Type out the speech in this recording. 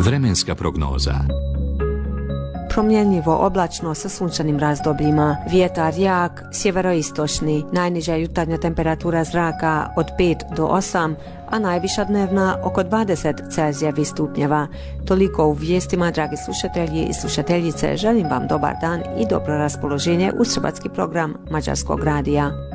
Vremenska prognoza. Promjenjivo oblačno sa sunčanim razdobljima, vjetar jak, sjeveroistočni, najniža jutarnja temperatura zraka od 5 do 8, a najviša dnevna oko 20 Celzijevih stupnjeva. Toliko u vijestima, dragi slušatelji i slušateljice, želim vam dobar dan i dobro raspoloženje uz hrvatski program Mađarskog radija.